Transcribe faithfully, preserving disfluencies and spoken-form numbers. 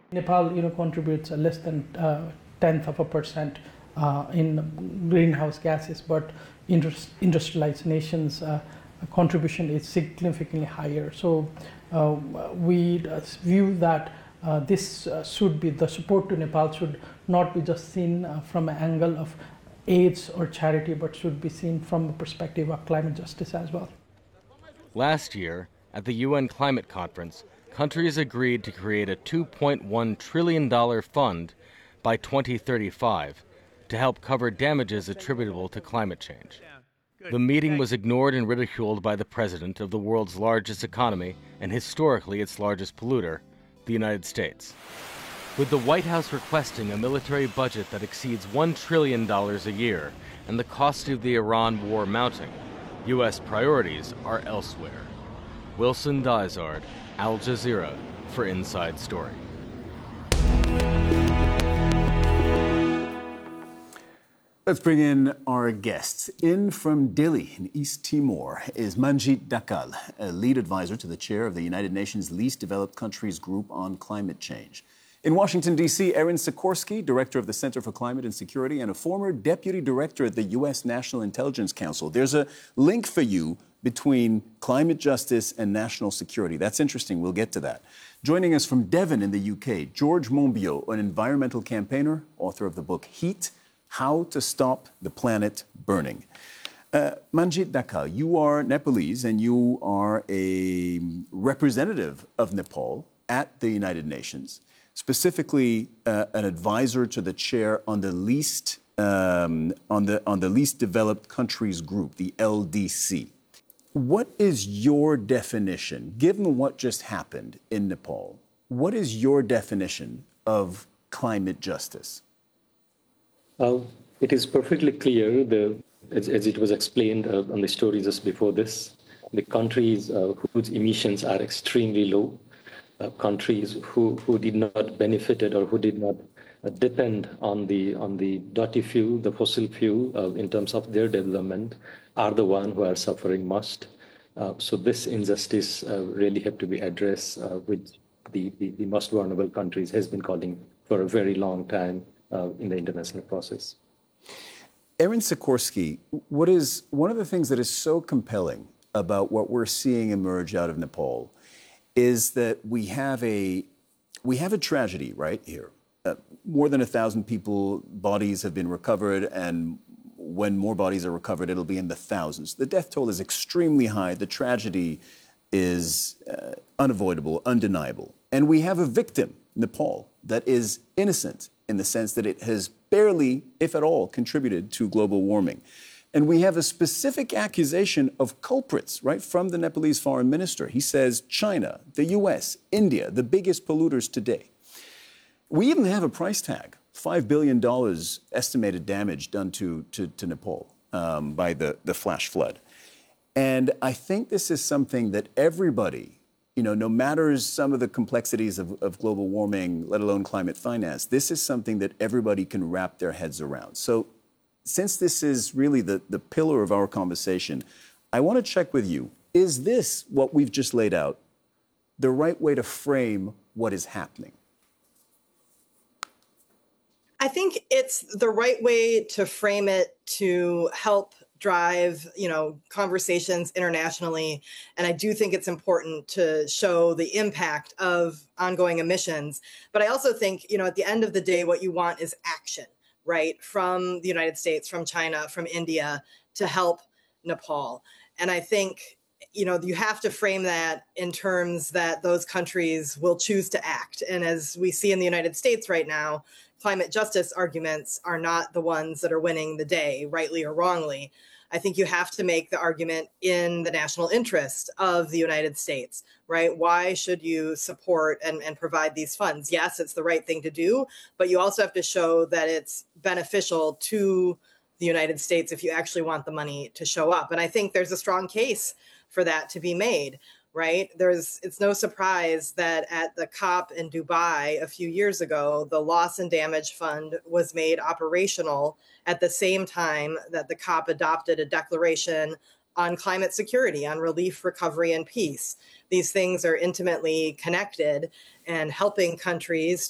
Nepal, you know, contributes less than uh, tenth of a percent uh, in greenhouse gases, but industrialized nations' uh, contribution is significantly higher. So uh, we view that uh, this uh, should be, the support to Nepal should not be just seen uh, from an angle of AIDS or charity, but should be seen from a perspective of climate justice as well. Last year, at the U N Climate Conference, countries agreed to create a two point one trillion dollars fund by twenty thirty-five to help cover damages attributable to climate change. The meeting was ignored and ridiculed by the president of the world's largest economy and historically its largest polluter, the United States. With the White House requesting a military budget that exceeds one trillion dollars a year and the cost of the Iran war mounting, U S priorities are elsewhere. Wilson Dysart, Al Jazeera, for Inside Story. Let's bring in our guests. In from Dili in East Timor is Manjit Dakkal, a lead advisor to the chair of the United Nations Least Developed Countries Group on Climate Change. In Washington, D C, Erin Sikorsky, director of the Center for Climate and Security and a former deputy director at the U S National Intelligence Council. There's a link for you between climate justice and national security. That's interesting. We'll get to that. Joining us from Devon in the U K, George Monbiot, an environmental campaigner, author of the book Heat, How to Stop the Planet Burning. Uh, Manjit Dakkal, you are Nepalese and you are a representative of Nepal at the United Nations, specifically uh, an advisor to the chair on the least um, on the on the least developed countries group, the L D C. What is your definition, given what just happened in Nepal, what is your definition of climate justice? Uh, it is perfectly clear, the, as, as it was explained uh, on the story just before this, the countries uh, whose emissions are extremely low, uh, countries who, who did not benefited or who did not uh, depend on the on the dirty fuel, the fossil fuel, uh, in terms of their development, are the ones who are suffering most. Uh, so this injustice uh, really have to be addressed, uh, which the, the, the most vulnerable countries has been calling for a very long time uh, in the international process. Erin Sikorsky, what is one of the things that is so compelling about what we're seeing emerge out of Nepal is that we have a we have a tragedy right here. Uh, more than a thousand people, bodies have been recovered, and when more bodies are recovered, it'll be in the thousands. The death toll is extremely high. The tragedy is uh, unavoidable, undeniable. And we have a victim, Nepal, that is innocent in the sense that it has barely, if at all, contributed to global warming. And we have a specific accusation of culprits, right, from the Nepalese foreign minister. He says China, the U S, India, the biggest polluters today. We even have a price tag, five billion dollars estimated damage done to, to, to Nepal um, by the, the flash flood. And I think this is something that everybody, you know, no matter some of the complexities of, of global warming, let alone climate finance, this is something that everybody can wrap their heads around. So since this is really the, the pillar of our conversation, I want to check with you, is this what we've just laid out the right way to frame what is happening? I think it's the right way to frame it to help drive, you know, conversations internationally. And I do think it's important to show the impact of ongoing emissions. But I also think, you know, at the end of the day, what you want is action, right? From the United States, from China, from India to help Nepal. And I think, you know, you have to frame that in terms that those countries will choose to act. And as we see in the United States right now, climate justice arguments are not the ones that are winning the day, rightly or wrongly. I think you have to make the argument in the national interest of the United States, right? Why should you support and, and provide these funds? Yes, it's the right thing to do, but you also have to show that it's beneficial to the United States if you actually want the money to show up. And I think there's a strong case for that to be made. Right? There's, it's no surprise that at the COP in Dubai a few years ago, the Loss and Damage Fund was made operational at the same time that the COP adopted a declaration on climate security, on relief, recovery, and peace. These things are intimately connected, and helping countries